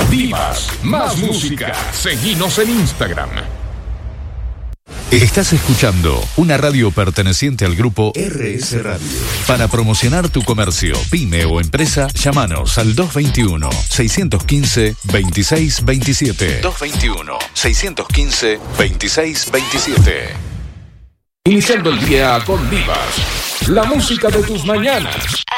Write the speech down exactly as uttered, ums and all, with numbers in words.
Divas, más música. Seguinos en Instagram. Estás escuchando una radio perteneciente al grupo R S Radio. Para promocionar tu comercio, pyme o empresa, llámanos al dos veintiuno, seiscientos quince, veintiséis veintisiete. dos veintiuno, seiscientos quince, veintiséis veintisiete. Iniciando el día con Divas, la música de tus mañanas.